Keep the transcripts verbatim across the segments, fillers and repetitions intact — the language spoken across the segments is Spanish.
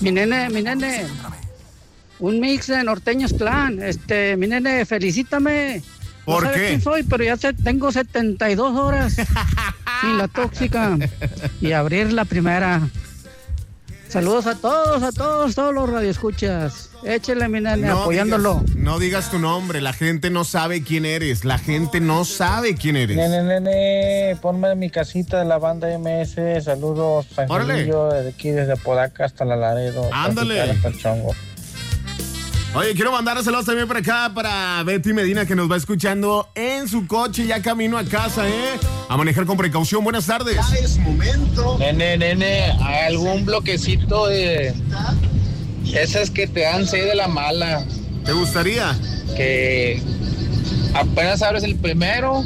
Mi nene, mi nene. Un mix de Norteños Clan. Este, mi nene, felicítame. ¿Por no sabes qué? quién soy, pero ya se, tengo setenta y dos horas sin la tóxica. Y abrir la primera. Saludos a todos, a todos, todos los radioescuchas. Échele, mi nene, No apoyándolo. digas, no digas tu nombre, la gente no sabe quién eres. La gente no sabe quién eres. Nene, nene, ponme en mi casita de la banda M S. Saludos, Angelillo, desde aquí, desde Apodaca hasta La Laredo. Ándale. Hasta el Chongo. Oye, quiero mandar saludos también por acá para Betty Medina, que nos va escuchando en su coche, ya camino a casa, ¿eh? A manejar con precaución. Buenas tardes. Ya es momento. Nene, nene, algún bloquecito de esas que te dan sed de la mala. ¿Te gustaría? Que apenas abres el primero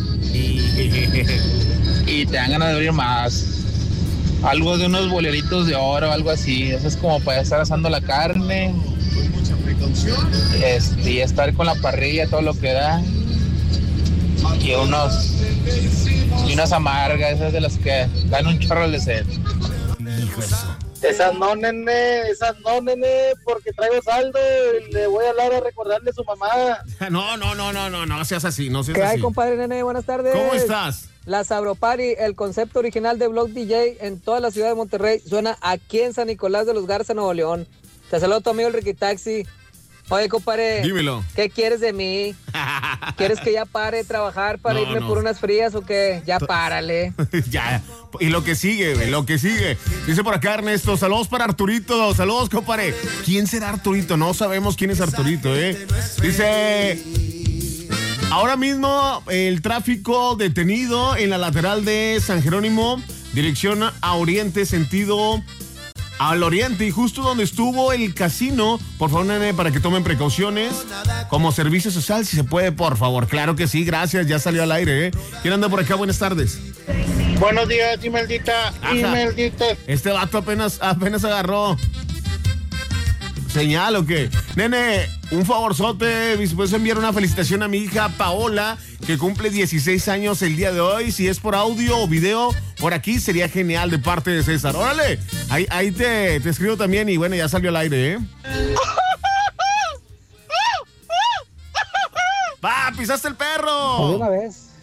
y te dan ganas de abrir más. Algo de unos boleritos de oro, algo así. Eso es como para estar asando la carne. Con mucha precaución. Este, y estar con la parrilla, todo lo que da. Y unos y unas amargas, esas de las que dan un chorro de sed. Hijo eso. Esas no, nene, esas no, nene, porque traigo saldo y le voy a hablar a recordarle a su mamá. No, no, no, no, no, no seas así, no seas ¿Qué así. hay, compadre nene? Buenas tardes. ¿Cómo estás? La Sabro Party, el concepto original de Blog D J en toda la ciudad de Monterrey, suena aquí en San Nicolás de los Garza, Nuevo León. Te saludo tu amigo el Ricky Taxi. Oye, compadre. Dímelo. ¿Qué quieres de mí? ¿Quieres que ya pare de trabajar para No, irme no. por unas frías o qué? Ya párale. Ya, y lo que sigue, güey, lo que sigue. Dice por acá Ernesto, saludos para Arturito, saludos, compadre. ¿Quién será Arturito? No sabemos quién es Arturito, ¿eh? Dice, ahora mismo el tráfico detenido en la lateral de San Jerónimo, dirección a Oriente, sentido al Oriente, y justo donde estuvo el casino. Por favor, nene, para que tomen precauciones como servicio social, si se puede, por favor. Claro que sí, gracias, ya salió al aire, ¿eh? ¿Quién anda por acá? Buenas tardes. Buenos días, Imeldita. Ajá. Imeldita. Este vato apenas, apenas agarró señal, ¿o qué? Nene, un favorzote, ¿puedes enviar una felicitación a mi hija Paola, que cumple dieciséis años el día de hoy? Si es por audio o video, por aquí sería genial, de parte de César. Órale, ahí, ahí te, te escribo también, y bueno, ya salió al aire, ¿eh? ¡Va, pisaste el perro! De una vez.